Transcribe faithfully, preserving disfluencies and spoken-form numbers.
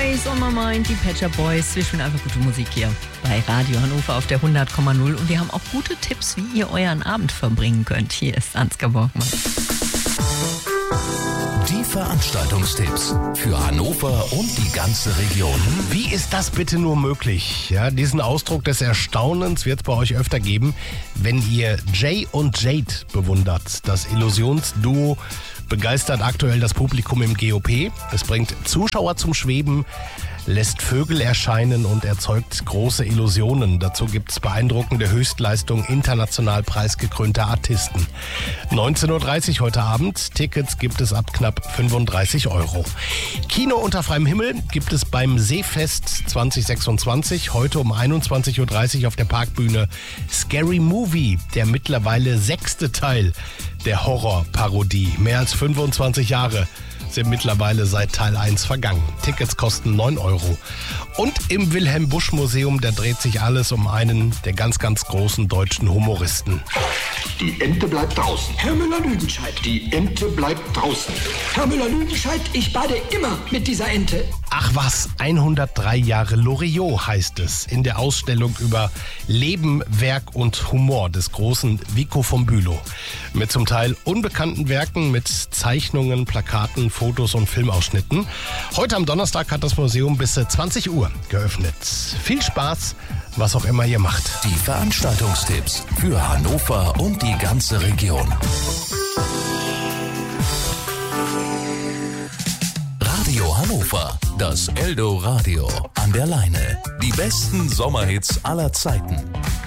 Always on my mind, die Pet Shop Boys. Wir spielen einfach gute Musik hier bei Radio Hannover auf der hundert Komma null und wir haben auch gute Tipps, wie ihr euren Abend verbringen könnt. Hier ist Ansgar Borgmann. Die Veranstaltungstipps für Hannover und die ganze Region. Wie ist das bitte nur möglich? Ja, diesen Ausdruck des Erstaunens wird es bei euch öfter geben, wenn ihr Jay und Jade bewundert. Das Illusionsduo begeistert aktuell das Publikum im G O P. Es bringt Zuschauer zum Schweben, lässt Vögel erscheinen und erzeugt große Illusionen. Dazu gibt es beeindruckende Höchstleistungen international preisgekrönter Artisten. neunzehn Uhr dreißig heute Abend. Tickets gibt es ab knapp fünfunddreißig Euro. Kino unter freiem Himmel gibt es beim Seefest zwanzig sechsundzwanzig. Heute um einundzwanzig Uhr dreißig auf der Parkbühne Scary Movie, der mittlerweile sechste Teil der Horrorparodie. Mehr als fünfundzwanzig Jahre sind mittlerweile seit Teil eins vergangen. Tickets kosten neun Euro. Und im Wilhelm-Busch-Museum, da dreht sich alles um einen der ganz, ganz großen deutschen Humoristen. Die Ente bleibt draußen. Herr Müller-Lüdenscheid. Die Ente bleibt draußen. Herr Müller-Lüdenscheid, ich bade immer mit dieser Ente. Ach was, hundertdrei Jahre Loriot heißt es in der Ausstellung über Leben, Werk und Humor des großen Vico von Bülow. Mit zum Teil unbekannten Werken, mit Zeichnungen, Plakaten, Fotos und Filmausschnitten. Heute am Donnerstag hat das Museum bis zwanzig Uhr geöffnet. Viel Spaß, was auch immer ihr macht. Die Veranstaltungstipps für Hannover und die ganze Region. Radio Hannover, das Eldo Radio. An der Leine. Die besten Sommerhits aller Zeiten.